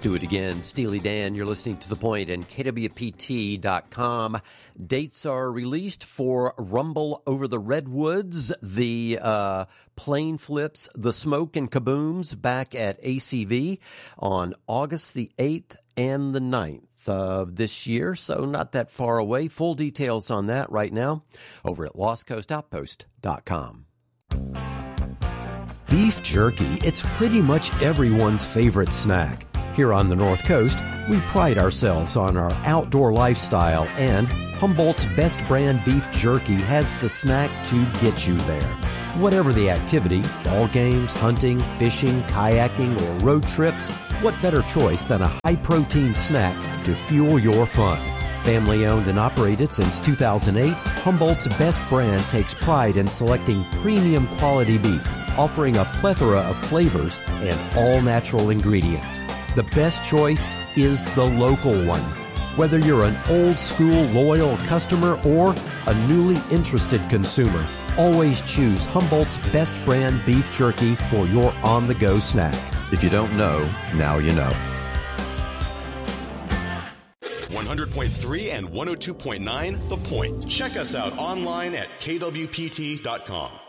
do it again. Steely Dan, you're listening to The Point and KWPT.com. Dates are released for Rumble Over the Redwoods, the Plane Flips, The Smoke and Kabooms back at ACV on August the 8th and the 9th of this year, so not that far away. Full details on that right now over at LostCoastOutpost.com. Beef jerky, it's pretty much everyone's favorite snack. Here on the North Coast, we pride ourselves on our outdoor lifestyle, and Humboldt's best brand beef jerky has the snack to get you there. Whatever the activity, ball games, hunting, fishing, kayaking, or road trips, what better choice than a high-protein snack to fuel your fun? Family-owned and operated since 2008, Humboldt's best brand takes pride in selecting premium quality beef, offering a plethora of flavors and all-natural ingredients. The best choice is the local one. Whether you're an old-school loyal customer or a newly interested consumer, always choose Humboldt's best brand beef jerky for your on-the-go snack. If you don't know, now you know. 100.3 and 102.9 The Point. Check us out online at kwpt.com.